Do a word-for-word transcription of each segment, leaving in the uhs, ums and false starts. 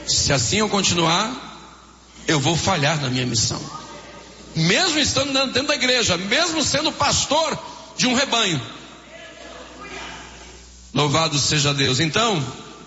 Se assim eu continuar, eu vou falhar na minha missão. Mesmo estando dentro da igreja, mesmo sendo pastor de um rebanho. Louvado seja Deus. Então,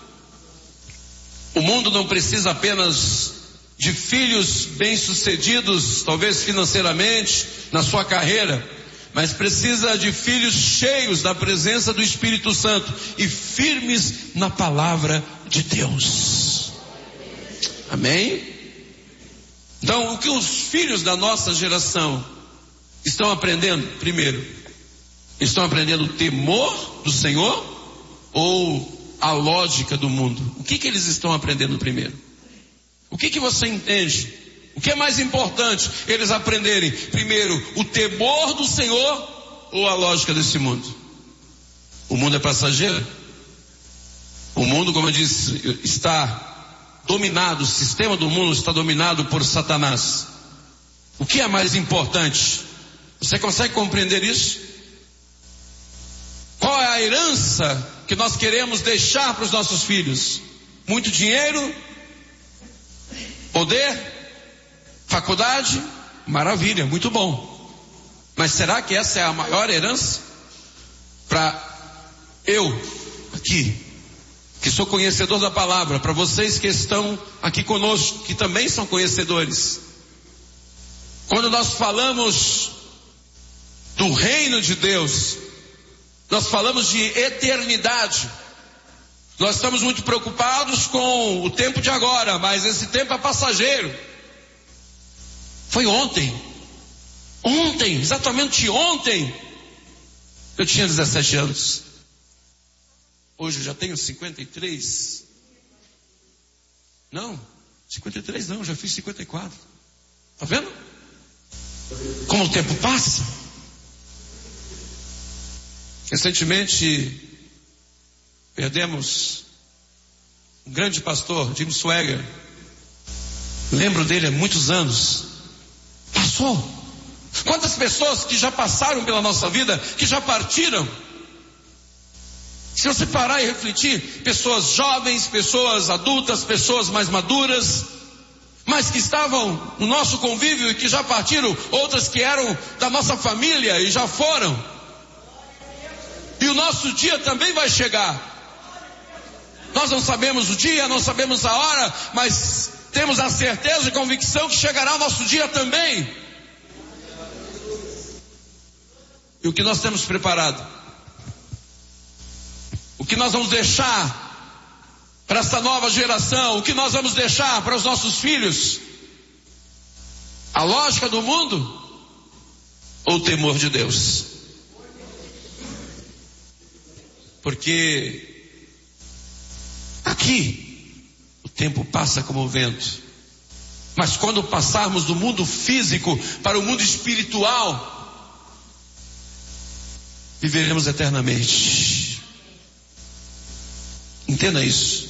o mundo não precisa apenas de filhos bem-sucedidos, talvez financeiramente, na sua carreira, mas precisa de filhos cheios da presença do Espírito Santo e firmes na palavra de Deus. Amém? Então, o que os filhos da nossa geração estão aprendendo? Primeiro, estão aprendendo o temor do Senhor ou a lógica do mundo? O que que eles estão aprendendo primeiro? O que que você entende? O que é mais importante eles aprenderem? Primeiro, o temor do Senhor ou a lógica desse mundo? O mundo é passageiro. O mundo, como eu disse, está dominado, o sistema do mundo está dominado por Satanás. O que é mais importante? Você consegue compreender isso? Qual é a herança que nós queremos deixar para os nossos filhos? Muito dinheiro? Poder? Faculdade? Maravilha, muito bom. Mas será que essa é a maior herança? Para eu, aqui, que sou conhecedor da palavra, para vocês que estão aqui conosco, que também são conhecedores. Quando nós falamos do reino de Deus, nós falamos de eternidade. Nós estamos muito preocupados com o tempo de agora, mas esse tempo é passageiro. Foi ontem. Ontem, exatamente ontem, eu tinha dezessete anos. Hoje eu já tenho cinquenta e três. Não, cinquenta e três não, já fiz cinquenta e quatro. Tá vendo? Como o tempo passa. Recentemente perdemos um grande pastor, Jim Swagger. Lembro dele há muitos anos. Passou. Quantas pessoas que já passaram pela nossa vida, que já partiram? Se você parar e refletir, pessoas jovens, pessoas adultas, pessoas mais maduras, mas que estavam no nosso convívio e que já partiram, outras que eram da nossa família e já foram. E o nosso dia também vai chegar. Nós não sabemos o dia, não sabemos a hora, mas temos a certeza e convicção que chegará o nosso dia também. E o que nós temos preparado? O que nós vamos deixar para essa nova geração? O que nós vamos deixar para os nossos filhos? A lógica do mundo ou o temor de Deus? Porque aqui o tempo passa como o vento, mas quando passarmos do mundo físico para o mundo espiritual, viveremos eternamente. Entenda isso.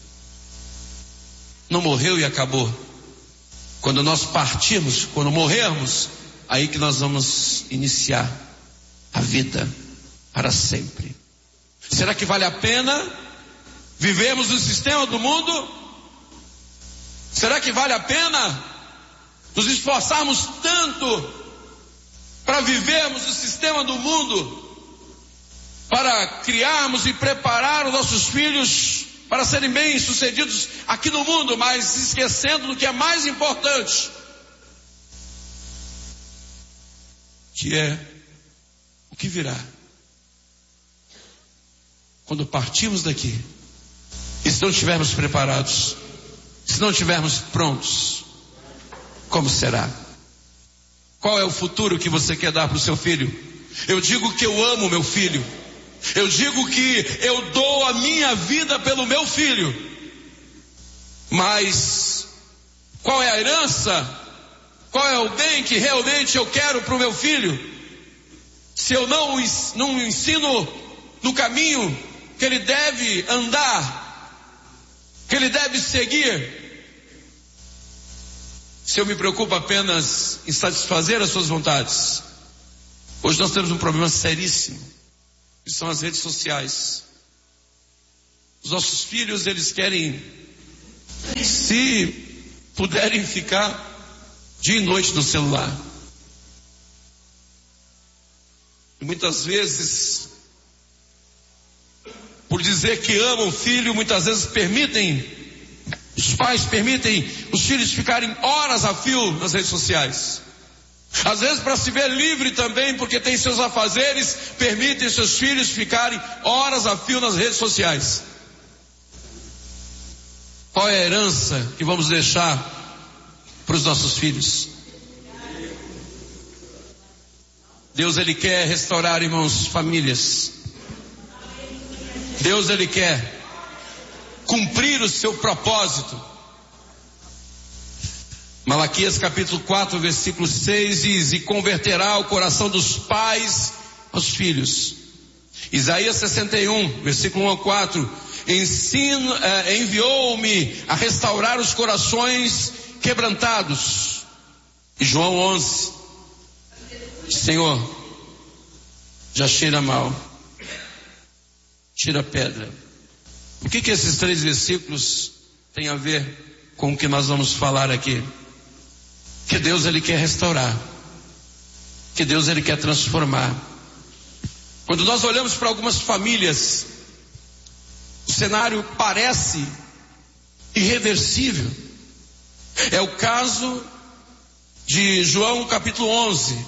Não morreu e acabou. Quando nós partirmos, quando morrermos, aí que nós vamos iniciar a vida para sempre. Será que vale a pena vivermos no sistema do mundo? Será que vale a pena nos esforçarmos tanto para vivermos no sistema do mundo? Para criarmos e preparar os nossos filhos para serem bem-sucedidos aqui no mundo, mas esquecendo do que é mais importante, que é o que virá. Quando partirmos daqui, e se não estivermos preparados, se não estivermos prontos, como será? Qual é o futuro que você quer dar para o seu filho? Eu digo que eu amo meu filho. Eu digo que eu dou a minha vida pelo meu filho. Mas qual é a herança? Qual é o bem que realmente eu quero para o meu filho? Se eu não, não ensino no caminho que ele deve andar, que ele deve seguir, se eu me preocupo apenas em satisfazer as suas vontades. Hoje nós temos um problema seríssimo, que são as redes sociais. Os nossos filhos, eles querem se puderem ficar dia e noite no celular. E muitas vezes, por dizer que amam o filho, muitas vezes permitem, os pais permitem os filhos ficarem horas a fio nas redes sociais. Às vezes, para se ver livre também, porque tem seus afazeres, permitem seus filhos ficarem horas a fio nas redes sociais. Qual é a herança que vamos deixar para os nossos filhos? Deus, Ele quer restaurar, irmãos, famílias. Deus, Ele quer cumprir o seu propósito. Malaquias capítulo quatro, versículo seis diz: e converterá o coração dos pais aos filhos. Isaías sessenta e um, versículo um a quatro: ensino, eh, enviou-me a restaurar os corações quebrantados. E João onze: Senhor, já cheira mal, tira a pedra. O que que esses três versículos têm a ver com o que nós vamos falar aqui? Que Deus, Ele quer restaurar, que Deus, Ele quer transformar. Quando nós olhamos para algumas famílias, o cenário parece irreversível. É o caso de João capítulo onze.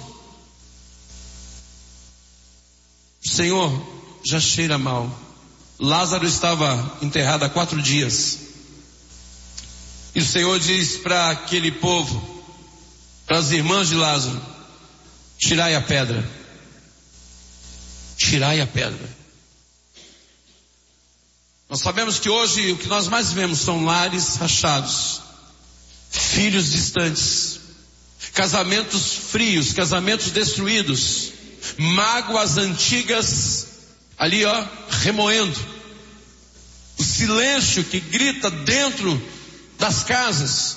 O Senhor já cheira mal. Lázaro estava enterrado há quatro dias. E o Senhor diz para aquele povo, para as irmãs de Lázaro: tirai a pedra. Tirai a pedra. Nós sabemos que hoje o que nós mais vemos são lares rachados, filhos distantes, casamentos frios, casamentos destruídos, mágoas antigas ali, ó, remoendo. O silêncio que grita dentro das casas.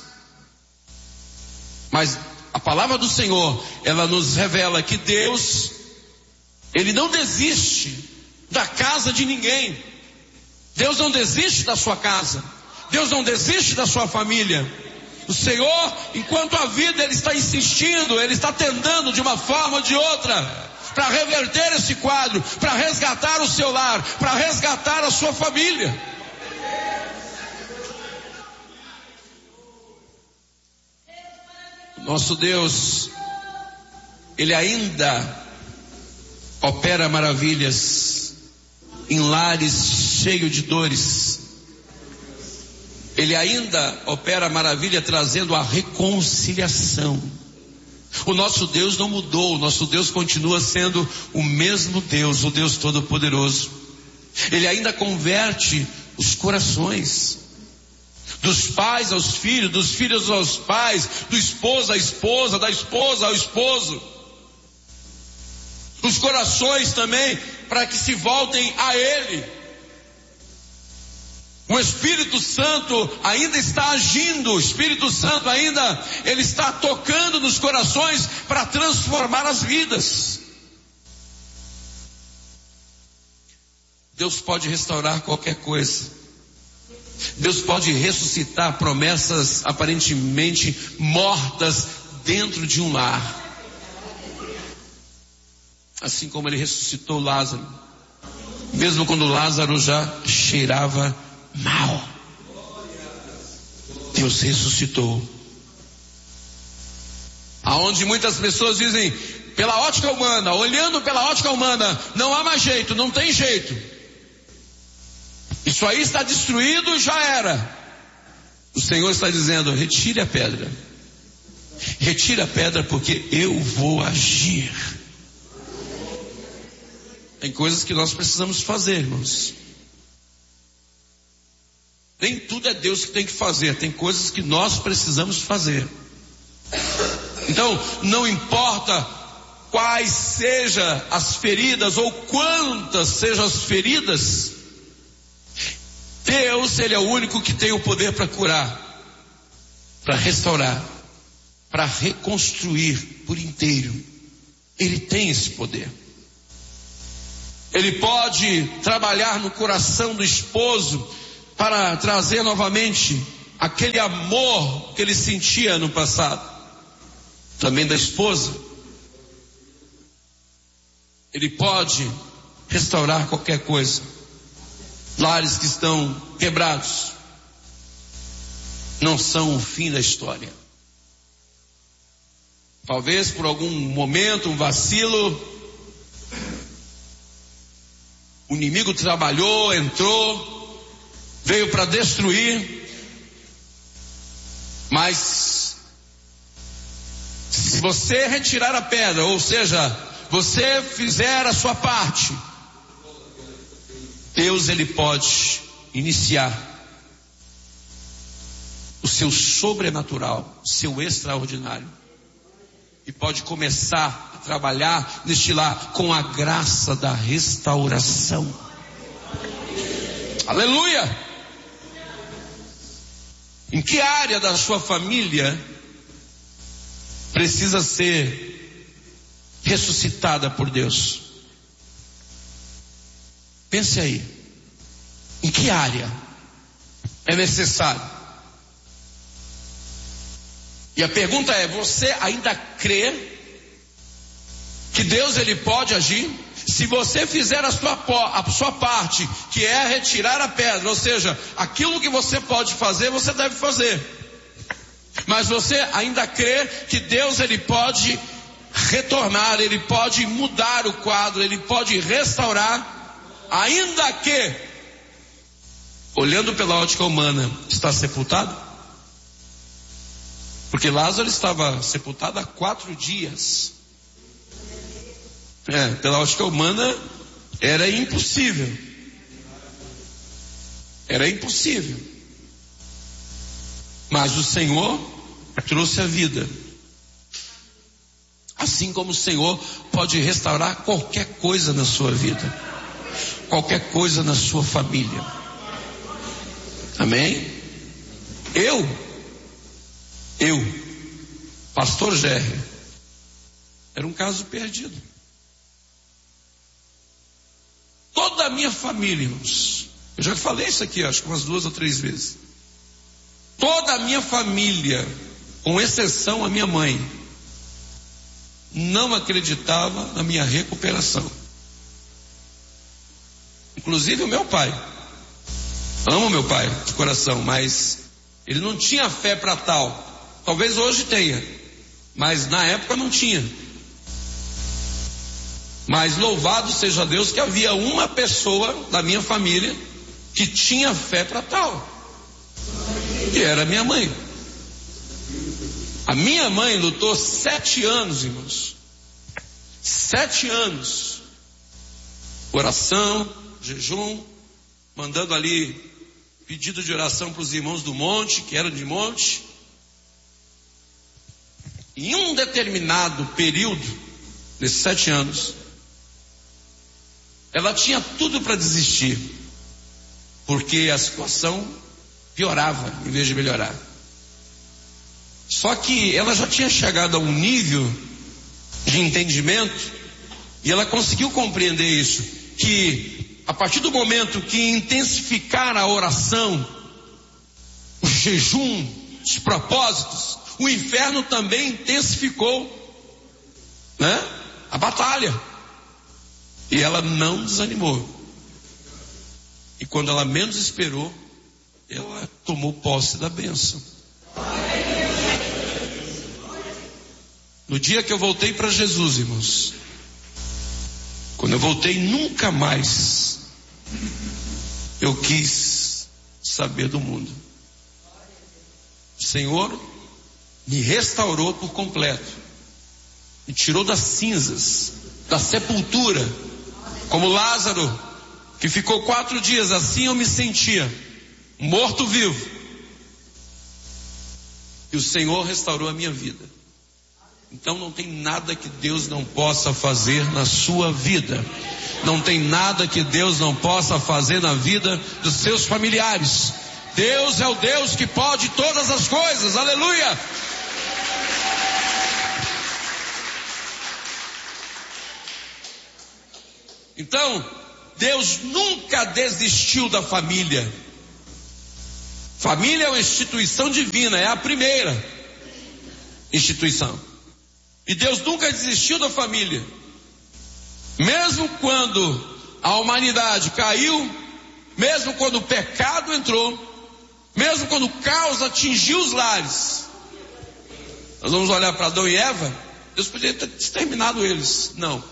Mas a palavra do Senhor, ela nos revela que Deus, Ele não desiste da casa de ninguém. Deus não desiste da sua casa. Deus não desiste da sua família. O Senhor, enquanto a vida, Ele está insistindo, Ele está tentando de uma forma ou de outra para reverter esse quadro, para resgatar o seu lar, para resgatar a sua família. Nosso Deus, Ele ainda opera maravilhas em lares cheios de dores. Ele ainda opera maravilha trazendo a reconciliação. O nosso Deus não mudou, o nosso Deus continua sendo o mesmo Deus, o Deus Todo-Poderoso. Ele ainda converte os corações, dos pais aos filhos, dos filhos aos pais, do esposo à esposa, da esposa ao esposo. Os corações também, para que se voltem a Ele. O Espírito Santo ainda está agindo, o Espírito Santo ainda, Ele está tocando nos corações para transformar as vidas. Deus pode restaurar qualquer coisa. Deus pode ressuscitar promessas aparentemente mortas dentro de um lar. Assim como Ele ressuscitou Lázaro, mesmo quando Lázaro já cheirava mal, Deus ressuscitou. Aonde muitas pessoas dizem, pela ótica humana, olhando pela ótica humana, não há mais jeito, não tem jeito, isso aí está destruído, já era. O Senhor está dizendo: retire a pedra, retire a pedra, porque eu vou agir. Tem coisas que nós precisamos fazer, irmãos. Nem tudo é Deus que tem que fazer, tem coisas que nós precisamos fazer. Então, não importa quais sejam as feridas ou quantas sejam as feridas, Deus, Ele é o único que tem o poder para curar, para restaurar, para reconstruir por inteiro. Ele tem esse poder. Ele pode trabalhar no coração do esposo para trazer novamente aquele amor que ele sentia no passado, também da esposa. Ele pode restaurar qualquer coisa. Lares que estão quebrados não são o fim da história. Talvez por algum momento, um vacilo, o inimigo trabalhou, entrou, veio para destruir, mas se você retirar a pedra, ou seja, você fizer a sua parte, Deus, ele pode iniciar o seu sobrenatural, o seu extraordinário, e pode começar a trabalhar neste lar com a graça da restauração. Aleluia! Em que área da sua família precisa ser ressuscitada por Deus? Pense aí. Em que área é necessário? E a pergunta é: você ainda crê que Deus, ele pode agir? Se você fizer a sua, a sua parte, que é retirar a pedra, ou seja, aquilo que você pode fazer, você deve fazer. Mas você ainda crê que Deus, ele pode retornar, ele pode mudar o quadro, ele pode restaurar, ainda que, olhando pela ótica humana, está sepultado? Porque Lázaro estava sepultado há quatro dias. É, pela ótica humana, era impossível. Era impossível. Mas o Senhor trouxe a vida. Assim como o Senhor pode restaurar qualquer coisa na sua vida, qualquer coisa na sua família. Amém? Eu Eu, pastor Gerry, era um caso perdido. Toda a minha família, irmãos, eu já falei isso aqui, acho que umas duas ou três vezes. Toda a minha família, com exceção a minha mãe, não acreditava na minha recuperação. Inclusive o meu pai. Amo meu pai de coração, mas ele não tinha fé para tal. Talvez hoje tenha, mas na época não tinha. Mas louvado seja Deus que havia uma pessoa da minha família que tinha fé para tal, e era minha mãe. A minha mãe lutou sete anos, irmãos. Sete anos. Oração, jejum, mandando ali pedido de oração para os irmãos do monte, que eram de monte. Em um determinado período, desses sete anos, ela tinha tudo para desistir, porque a situação piorava em vez de melhorar. Só que ela já tinha chegado a um nível de entendimento, e ela conseguiu compreender isso, que a partir do momento que intensificar a oração, o jejum, os propósitos, o inferno também intensificou, né, a batalha. E ela não desanimou. E quando ela menos esperou, ela tomou posse da bênção. No dia que eu voltei para Jesus, irmãos, quando eu voltei, nunca mais eu quis saber do mundo. O Senhor me restaurou por completo, me tirou das cinzas, da sepultura, como Lázaro, que ficou quatro dias, assim eu me sentia, morto-vivo, e o Senhor restaurou a minha vida. Então não tem nada que Deus não possa fazer na sua vida, não tem nada que Deus não possa fazer na vida dos seus familiares. Deus é o Deus que pode todas as coisas, aleluia! Então, Deus nunca desistiu da família. Família é uma instituição divina, é a primeira instituição. E Deus nunca desistiu da família. Mesmo quando a humanidade caiu, mesmo quando o pecado entrou, mesmo quando o caos atingiu os lares, nós vamos olhar para Adão e Eva, Deus poderia ter exterminado eles. Não.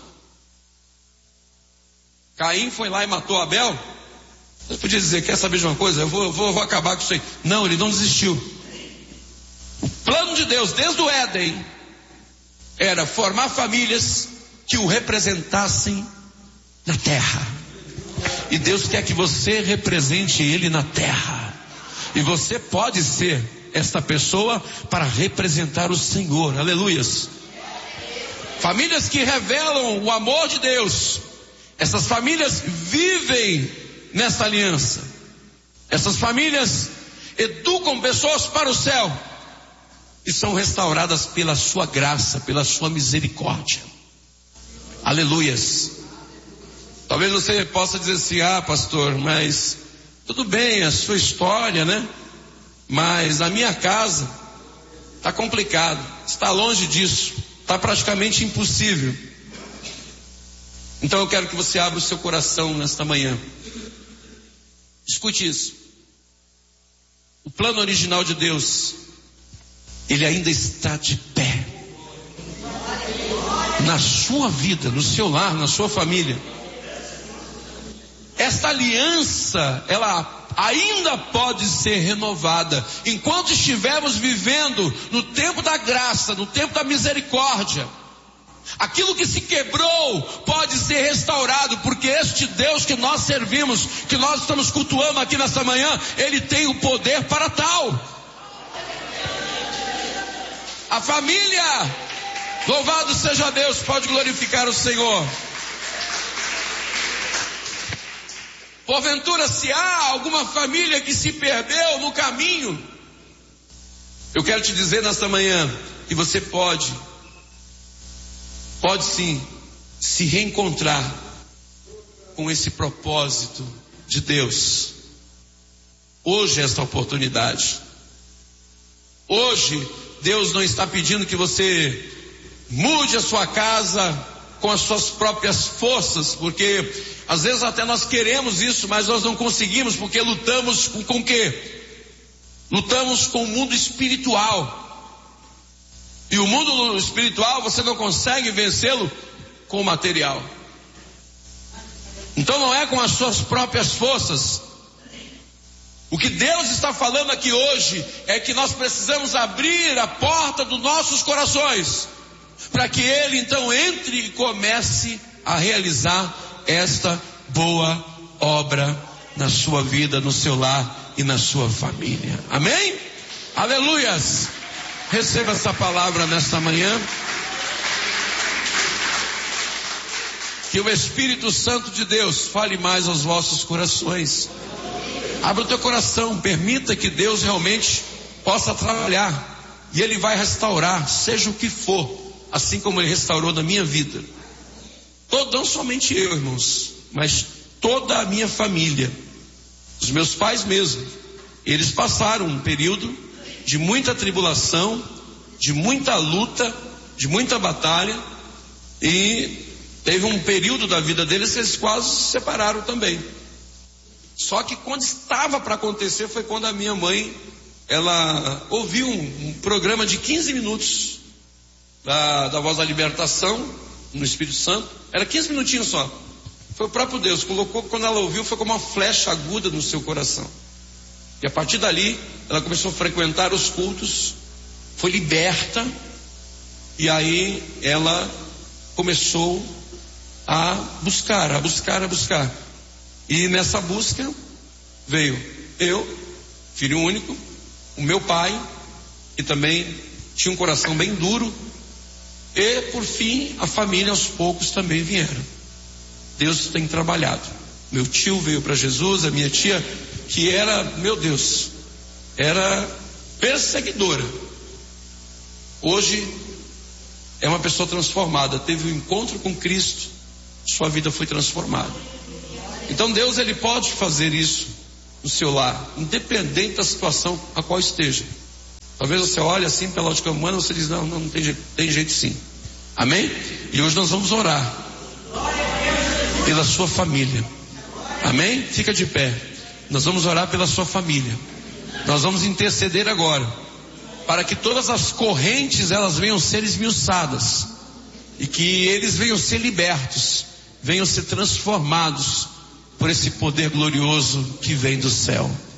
Caim foi lá e matou Abel. Deus podia dizer, quer saber de uma coisa? Eu vou, eu vou, eu vou acabar com isso aí. Não, ele não desistiu. O plano de Deus, desde o Éden, era formar famílias que o representassem na terra. E Deus quer que você represente Ele na terra. E você pode ser esta pessoa para representar o Senhor. Aleluias. Famílias que revelam o amor de Deus. Essas famílias vivem nessa aliança. Essas famílias educam pessoas para o céu. E são restauradas pela sua graça, pela sua misericórdia. Aleluias. Talvez você possa dizer assim, ah pastor, mas tudo bem a sua história, né? Mas na minha casa está complicado, está longe disso, está praticamente impossível. Então eu quero que você abra o seu coração nesta manhã. Escute isso. O plano original de Deus, ele ainda está de pé. Na sua vida, no seu lar, na sua família. Esta aliança, ela ainda pode ser renovada. Enquanto estivermos vivendo no tempo da graça, no tempo da misericórdia, aquilo que se quebrou pode ser restaurado, porque este Deus que nós servimos, que nós estamos cultuando aqui nesta manhã, Ele tem o poder para tal. A família, louvado seja Deus, pode glorificar o Senhor. Porventura, se há alguma família que se perdeu no caminho, eu quero te dizer nesta manhã que você pode, pode sim, se reencontrar com esse propósito de Deus. Hoje é esta oportunidade. Hoje, Deus não está pedindo que você mude a sua casa com as suas próprias forças, porque às vezes até nós queremos isso, mas nós não conseguimos, porque lutamos com, com o quê? Lutamos com o mundo espiritual. E o mundo espiritual você não consegue vencê-lo com o material. Então não é com as suas próprias forças. O que Deus está falando aqui hoje é que nós precisamos abrir a porta dos nossos corações, para que Ele então entre e comece a realizar esta boa obra na sua vida, no seu lar e na sua família. Amém? Aleluias! Receba essa palavra nesta manhã. Que o Espírito Santo de Deus fale mais aos vossos corações. Abra o teu coração, permita que Deus realmente possa trabalhar. E Ele vai restaurar, seja o que for, assim como Ele restaurou na minha vida. Todo, não somente eu, irmãos, mas toda a minha família. Os meus pais mesmo. Eles passaram um período de muita tribulação, de muita luta, de muita batalha. E teve um período da vida deles que eles quase se separaram também. Só que quando estava para acontecer foi quando a minha mãe, ela ouviu um, um programa de quinze minutos da, da Voz da Libertação no Espírito Santo. Era quinze minutinhos só. Foi o próprio Deus, colocou, quando ela ouviu, foi como uma flecha aguda no seu coração. E a partir dali, ela começou a frequentar os cultos, foi liberta, e aí ela começou a buscar, a buscar, a buscar. E nessa busca veio eu, filho único, o meu pai, que também tinha um coração bem duro, e por fim a família aos poucos também vieram. Deus tem trabalhado. Meu tio veio para Jesus, a minha tia, que era, meu Deus, era perseguidora, hoje é uma pessoa transformada, teve um encontro com Cristo, sua vida foi transformada. Então Deus, Ele pode fazer isso no seu lar, independente da situação a qual esteja. Talvez você olhe assim pela ótica humana e você diz, não, não, não tem jeito, tem jeito sim. Amém? E hoje nós vamos orar pela sua família. Amém? Fica de pé. Nós vamos orar pela sua família. Nós vamos interceder agora para que todas as correntes elas venham ser esmiuçadas e que eles venham ser libertos, venham ser transformados por esse poder glorioso que vem do céu.